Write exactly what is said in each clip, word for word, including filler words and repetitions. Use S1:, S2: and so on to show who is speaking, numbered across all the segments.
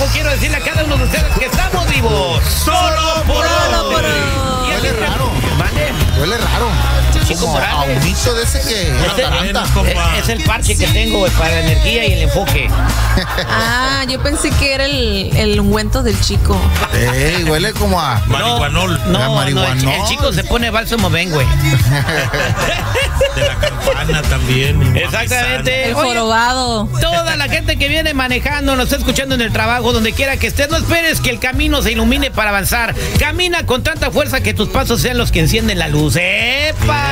S1: quiero decirle a cada uno de ustedes que estamos vivos. Solo por hoy.
S2: Huele raro.
S1: ¿Vale?
S2: Huele raro.
S1: Chico
S2: Como a un bicho de ese que...
S1: Este, es, es el parche que tengo, güey, para la energía y el enfoque.
S3: Ah, yo pensé que era el, el ungüento del chico.
S2: Ey, huele como a...
S4: marihuanol.
S1: No, no,
S2: marihuanol.
S1: no el, el chico se pone bálsamo ven, güey.
S4: De la campana también.
S1: Exactamente.
S3: El
S1: Oye,
S3: jorobado.
S1: toda la gente que viene manejando, nos está escuchando en el trabajo, donde quiera que estés, no esperes que el camino se ilumine para avanzar. Camina con tanta fuerza que tus pasos sean los que encienden la luz. ¡Epa!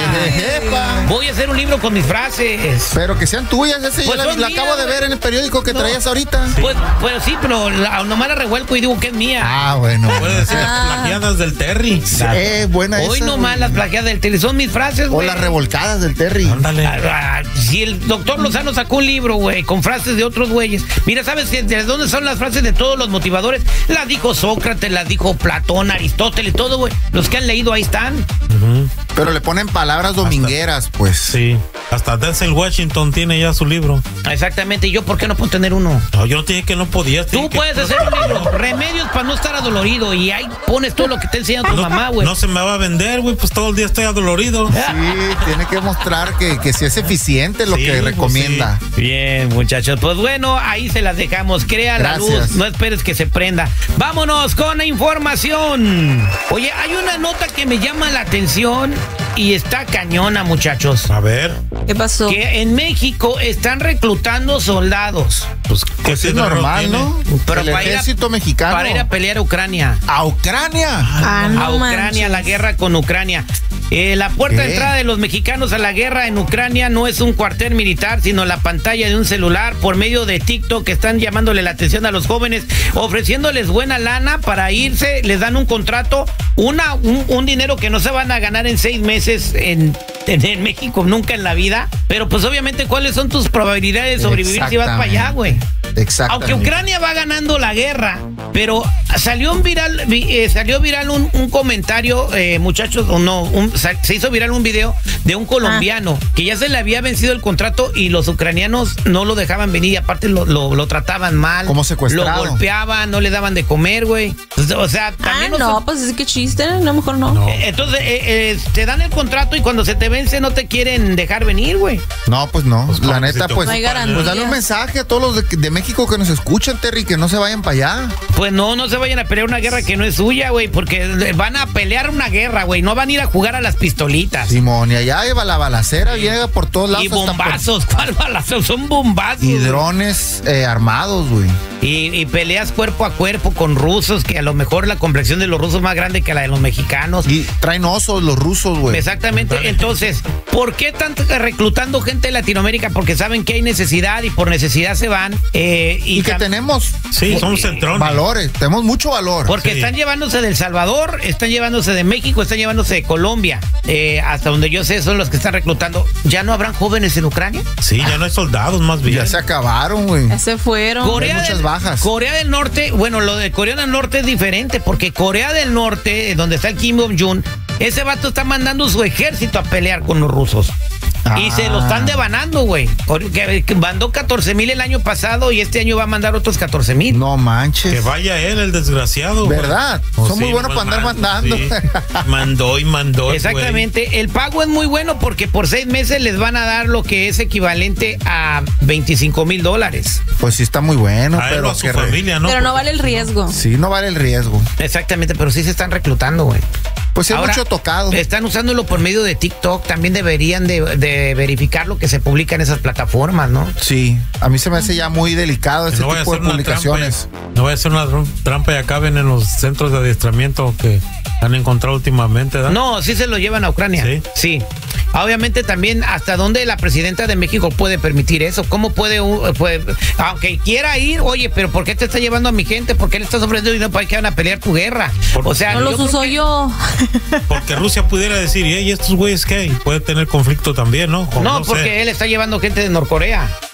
S2: Epa.
S1: Voy a hacer un libro con mis frases.
S2: Pero que sean tuyas, ese
S1: Pues
S2: yo la,
S1: son
S2: la
S1: mías,
S2: acabo de
S1: güey.
S2: ver en el periódico que
S1: No.
S2: traías ahorita.
S1: Pues, pues sí, pero la, nomás la revuelco y digo que es mía.
S2: Ah, bueno.
S4: Puede decir
S3: Ah.
S4: las plagiadas del Terry.
S2: Eh, buena
S1: Hoy
S2: esa,
S1: nomás
S2: güey.
S1: las plagiadas del tele son mis frases,
S2: O
S1: güey.
S2: las revolcadas del Terry.
S4: Ándale.
S1: Ah, ah, si el doctor Lozano sacó un libro, güey, con frases de otros güeyes. Mira, ¿sabes que de dónde son las frases de todos los motivadores? Las dijo Sócrates, las dijo Platón, Aristóteles, todo, güey. Los que han leído ahí están.
S4: Ujú.
S2: Pero le ponen palabras domingueras, pues.
S4: Sí. Hasta Denzel Washington tiene ya su libro.
S1: Exactamente. ¿Y yo por qué no puedo tener uno?
S4: No, yo no te dije que no podías. te
S1: Tú
S4: dije que-
S1: puedes hacer un libro, remedios para no estar adolorido, y ahí pones todo lo que te enseña tu
S4: No,
S1: mamá, güey.
S4: no se me va a vender, güey, pues todo el día estoy adolorido.
S2: Sí, tiene que mostrar que, que sí es eficiente lo
S4: Sí,
S2: que
S4: pues
S2: recomienda.
S1: Bien, muchachos. Pues bueno, ahí se las dejamos. Crea la
S2: Gracias.
S1: luz, no esperes que se prenda. Vámonos con la información. Oye, hay una nota que me llama la atención y está cañona, muchachos.
S4: A ver,
S3: ¿Qué pasó?
S1: Que en México están reclutando soldados
S4: pues qué
S2: Pues es
S4: de raro
S2: normal,
S4: tiene?
S2: ¿no?
S1: Pero
S2: el
S1: para ir a-
S2: ejército mexicano.
S1: para ir a pelear a Ucrania.
S2: ¿A Ucrania?
S3: Ah, no
S1: a Ucrania,
S3: manches.
S1: la guerra con Ucrania. Eh, la puerta
S2: ¿Qué?
S1: de entrada de los mexicanos a la guerra en Ucrania no es un cuartel militar, sino la pantalla de un celular por medio de TikTok, que están llamándole la atención a los jóvenes, ofreciéndoles buena lana para irse. Les dan un contrato, una un, un dinero que no se van a ganar en seis meses en, en, en México, nunca en la vida. Pero pues obviamente, ¿cuáles son tus probabilidades de sobrevivir si vas para allá, güey?
S2: Exactamente.
S1: Aunque Ucrania va ganando la guerra, pero salió un viral, vi- eh, salió viral un, un comentario, eh, muchachos, o no, un- sa- se hizo viral un video de un colombiano que ya se le había vencido el contrato y los ucranianos no lo dejaban venir y aparte lo, lo, lo trataban mal.
S2: Como secuestrado.
S1: Lo golpeaban, no le daban de comer, güey. O sea,
S3: Ah,
S1: también...
S3: no, pues es que chiste, no, mejor no.
S4: No.
S1: Eh, Entonces, eh, eh, te dan el contrato y cuando se te vence no te quieren dejar venir, güey.
S2: No, pues no.
S4: Pues,
S2: la
S4: ¿cómo
S2: neta,
S4: si te
S2: pues.
S3: No hay garantía.
S2: Pues dale un mensaje a todos los de, de México que nos escuchan, Terry, que no se vayan para allá.
S1: Pues no, no se vayan a pelear una guerra que no es suya, güey, porque van a pelear una guerra, güey, no van a ir a jugar a las pistolitas.
S2: Simón, y allá iba la balacera, llega por todos lados.
S1: Y
S2: hasta por-
S1: bombazos, ¿cuál balazos? Son bombazos.
S2: Y
S1: güey.
S2: drones eh, armados, güey.
S1: Y, y peleas cuerpo a cuerpo con rusos, que a lo mejor la complexión de los rusos es más grande que la de los mexicanos.
S2: Y traen osos los rusos, güey.
S1: Exactamente.
S4: Dale.
S1: Entonces, ¿por qué están reclutando gente de Latinoamérica? Porque saben que hay necesidad y por necesidad se van. eh, y
S2: Y que
S1: tam-
S2: tenemos
S4: Sí, somos centrones.
S2: valores, tenemos mucho valor.
S1: Porque
S4: Sí.
S1: están llevándose de El Salvador, están llevándose de México, están llevándose de Colombia. Eh, hasta donde yo sé, son los que están reclutando. ¿Ya no habrán jóvenes en Ucrania?
S4: Sí, ya no hay soldados, más bien.
S2: Ya se acabaron, güey.
S3: Ya se fueron.
S1: Corea
S2: muchas
S1: del,
S2: bajas.
S1: Corea del Norte, bueno, lo de Corea del Norte es diferente, porque Corea del Norte, eh, donde está el Kim Jong-un, ese vato está mandando su ejército a pelear con los rusos. Y
S2: Ah.
S1: se lo están devanando, güey. Que- que Mandó catorce mil el año pasado y este año va a mandar otros catorce mil.
S2: No manches.
S4: Que vaya él, el desgraciado. güey.
S2: ¿Verdad?
S4: Oh,
S2: Son muy
S4: sí,
S2: buenos
S4: pues,
S2: para andar
S4: mando,
S2: mandando.
S4: sí. Mandó y mandó. güey.
S1: Exactamente. El pago es muy bueno porque por seis meses les van a dar lo que es equivalente a veinticinco mil dólares.
S2: Pues sí está muy bueno,
S4: A él o
S2: pero
S4: a su
S2: que re-
S4: familia, ¿no?
S3: Pero no vale el riesgo.
S2: sí no vale el riesgo.
S1: Exactamente, pero sí se están reclutando, güey.
S2: Pues sí hay
S1: Ahora,
S2: mucho tocado.
S1: Están usándolo por medio de TikTok. También deberían de, de verificar lo que se publica en esas plataformas, ¿no?
S2: Sí, a mí se me hace ya muy delicado
S4: Que
S2: ese
S4: no vaya a
S2: tipo de
S4: ser una
S2: publicaciones.
S4: trampa, no vaya a ser una tr- trampa y acaben en los centros de adiestramiento que han encontrado últimamente, ¿verdad?
S1: No, sí se lo llevan a Ucrania.
S4: ¿Sí?
S1: Sí. Obviamente también hasta dónde la presidenta de México puede permitir eso. ¿Cómo puede, uh, puede, aunque quiera ir, oye, pero ¿por qué te está llevando a mi gente? ¿Por qué le estás ofreciendo dinero para que vayan a pelear tu guerra?
S4: Por-
S1: O sea,
S3: No
S1: yo
S3: los
S1: creo
S3: uso
S1: que-
S3: yo.
S4: Porque Rusia pudiera decir, ¿y estos güeyes qué? Y puede tener conflicto también, ¿no? O
S1: No,
S4: sé.
S1: porque él está llevando gente de Norcorea.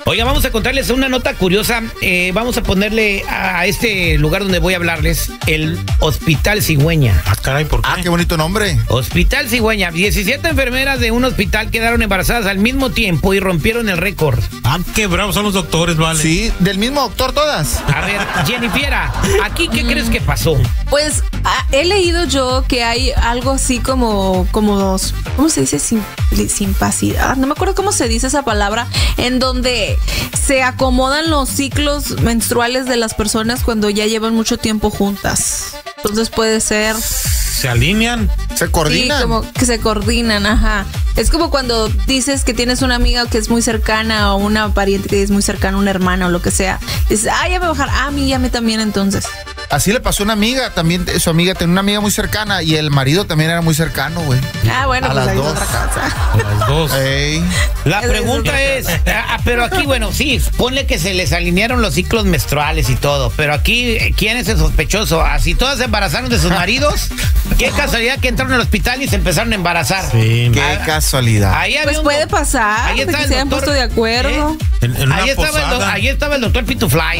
S1: Oiga, vamos a contarles una nota curiosa. Eh, vamos a ponerle a este lugar donde voy a hablarles el Hospital Cigüeña.
S4: Ah, caray, ¿por qué?
S2: Ah, qué bonito nombre.
S1: Hospital Cigüeña. diecisiete enfermeras de un hospital quedaron embarazadas al mismo tiempo y rompieron el récord.
S4: Ah, qué bravos son los doctores, vale.
S2: Sí, del mismo doctor todas.
S1: A ver, Jennifiera, ¿aquí qué crees que pasó?
S3: Pues ah, he leído yo que hay algo así como, como dos, ¿cómo se dice? Sim, simpacidad. No me acuerdo cómo se dice esa palabra, en donde se acomodan los ciclos menstruales de las personas cuando ya llevan mucho tiempo juntas. Entonces puede ser...
S4: ¿Se alinean?
S2: Se coordinan.
S3: Sí, como que se coordinan, ajá. Es como cuando dices que tienes una amiga que es muy cercana o una pariente que es muy cercana, una hermana o lo que sea. Dices, ah, ya me voy a bajar. Ah, a mí, ya a mí también entonces.
S2: Así le pasó a una amiga, también su amiga tenía una amiga muy cercana y el marido también era muy cercano, güey.
S3: Ah, bueno,
S2: A
S3: pues
S2: las
S3: ahí es
S2: dos.
S3: otra cosa.
S4: A las dos.
S2: Ey.
S1: La
S3: Es-
S1: pregunta es, ah, pero aquí, bueno, sí, ponle que se les alinearon los ciclos menstruales y todo, pero aquí, ¿quién es el sospechoso? ¿Así todas se embarazaron de sus maridos? Qué casualidad que entraron al hospital y se empezaron a embarazar.
S4: Sí,
S2: Qué
S1: Ah,
S2: casualidad.
S1: Ahí había
S3: Pues
S1: un
S3: puede
S1: doc-
S3: pasar,
S1: ahí
S3: de
S1: está
S3: que
S1: el
S3: se hayan
S1: doctor,
S3: puesto de acuerdo.
S1: ¿eh?
S4: En, en
S1: Ahí
S4: una
S1: estaba, el do-
S4: posada.
S1: ahí estaba el doctor Pitufly.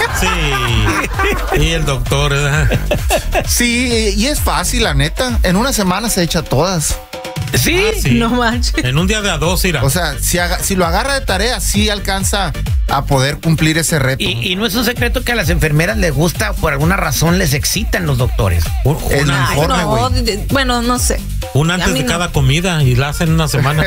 S4: Sí. Y el doctor, ¿verdad?
S2: Sí, y es fácil, la neta. En una semana se echa todas.
S1: Sí.
S4: Ah, sí.
S3: No manches.
S4: En un día de a dos, irá.
S2: O sea, si, haga- si lo agarra de tarea, sí alcanza a poder cumplir ese reto.
S1: Y, y no es un secreto que a las enfermeras les gusta, por alguna razón les excitan los doctores.
S4: Un,
S2: el
S4: un-
S3: Ay,
S2: informe,
S3: no,
S2: güey.
S3: de- de- bueno, no sé.
S4: un
S3: A
S4: antes
S3: mí
S4: de
S3: no.
S4: cada comida y la hacen una semana.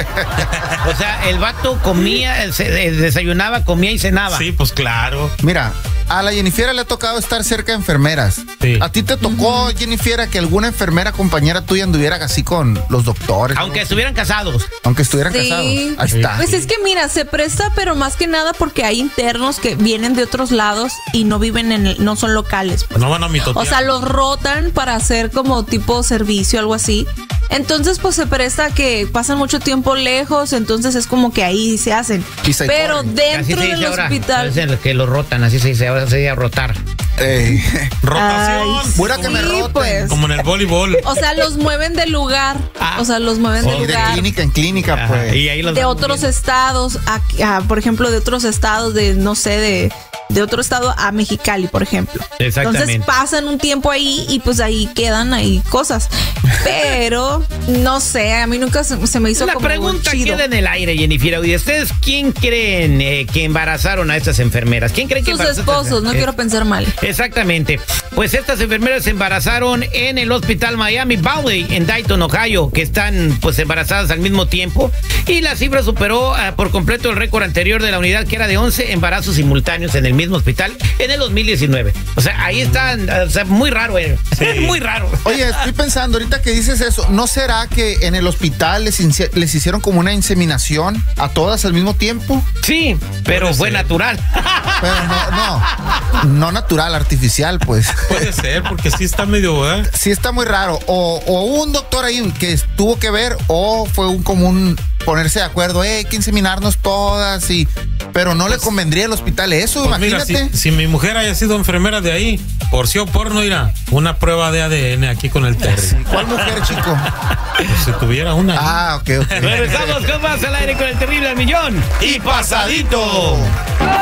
S1: O sea, el vato comía, se- eh, desayunaba, comía y cenaba.
S4: Sí, pues claro.
S2: Mira, a la Jennifiera le ha tocado estar cerca de enfermeras.
S4: Sí.
S2: ¿A ti te tocó, Jennifiera, que alguna enfermera compañera tuya anduviera así con los doctores?
S1: Aunque
S2: ¿no?
S1: estuvieran casados.
S2: Aunque estuvieran
S3: Sí.
S2: casados. Ahí está.
S3: Pues es que mira, se presta, pero más que nada porque hay internos que vienen de otros lados y no viven en el, no son locales. Pues.
S4: No van a mitotear.
S3: O sea, los rotan para hacer como tipo servicio, algo así. Entonces, pues se presta a que pasan mucho tiempo lejos, entonces es como que ahí se hacen.
S2: Pisa y
S3: Pero
S2: corre.
S1: Así
S3: dentro
S1: se dice
S3: del
S1: ahora.
S3: hospital.
S1: Es el que lo rotan, así se dice ahora, se dice rotar.
S2: Ey.
S4: Rotación.
S3: Ay,
S2: Fuera que me
S3: sí,
S2: roten.
S3: pues.
S4: Como en el voleibol.
S3: O sea, los mueven de lugar.
S1: Ah.
S3: O sea, los mueven de
S2: Y de
S3: lugar.
S2: clínica en clínica,
S1: Ajá,
S2: pues.
S1: y ahí los
S3: De
S1: van
S3: otros
S1: moviendo.
S3: estados, a, a, por ejemplo, de otros estados, de no sé, de, de otro estado a Mexicali, por ejemplo.
S1: Exactamente.
S3: Entonces pasan un tiempo ahí y pues ahí quedan ahí cosas. Pero no sé, a mí nunca se, se me hizo
S1: La
S3: como
S1: pregunta
S3: chido.
S1: queda en el aire, Jennifer. ¿Y ustedes quién creen eh, que embarazaron a estas enfermeras? ¿Quién creen que
S3: Sus
S1: embarazaron a estas-
S3: esposos, no
S1: eh,
S3: quiero pensar mal.
S1: Exactamente. Pues estas enfermeras se embarazaron en el hospital Miami Valley en Dayton, Ohio, que están pues embarazadas al mismo tiempo. Y la cifra superó uh, por completo el récord anterior de la unidad, que era de once embarazos simultáneos en el mismo hospital en el dos mil diecinueve. O sea, ahí están, o sea, muy raro, eh. Muy raro.
S2: Oye, estoy pensando, ahorita que dices eso, ¿no será que en el hospital les, inci- les hicieron como una inseminación a todas al mismo tiempo?
S1: Sí, pero
S4: Puede
S1: fue
S4: ser.
S1: natural.
S2: Pero no, no, no natural, artificial, pues.
S4: Puede ser, porque sí está medio, ¿eh?
S2: Sí está muy raro. O, o hubo un doctor ahí que tuvo que ver, o fue un común ponerse de acuerdo, eh, hay que inseminarnos todas, y pero no le convendría al hospital eso,
S4: Pues mira,
S2: imagínate.
S4: si, si mi mujer haya sido enfermera de ahí, por sí o por no irá, una prueba de A D N aquí con el Terry.
S2: ¿Cuál mujer, chico?
S4: Pues si tuviera una. ahí.
S2: Ah, ok, ok.
S1: Regresamos con más al aire con el terrible al millón y pasadito.